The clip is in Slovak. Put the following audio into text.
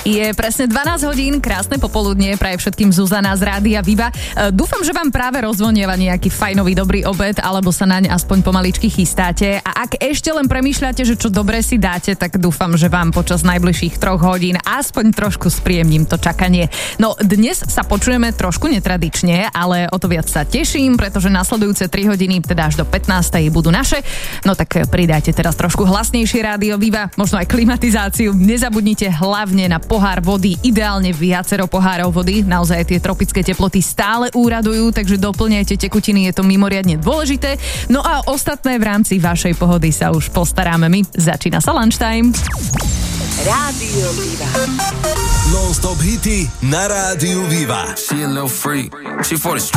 Je presne 12 hodín, krásne popoludnie, praje všetkým Zuzana z Rádia Viva. Dúfam, že vám práve rozvonieva nejaký fajnový dobrý obed, alebo sa naň aspoň pomaličky chystáte. A ak ešte len premýšľate, že čo dobre si dáte, tak dúfam, že vám počas najbližších 3 hodín aspoň trošku spríjemním to čakanie. No dnes sa počujeme trošku netradične, ale o to viac sa teším, pretože nasledujúce 3 hodiny, teda až do 15. budú naše. No tak pridajte teraz trošku hlasnejšie Rádio Viva, možno aj klimatizáciu. Nezabudnite hlavne na pohár vody, ideálne viacero pohárov vody. Naozaj tie tropické teploty stále úradujú, takže doplňajte tekutiny, je to mimoriadne dôležité. No a ostatné v rámci vašej pohody sa už postaráme my. Začína sa lunchtime. Rádio Viva. Non-stop hity na Rádiu Viva. She a little freak. She for the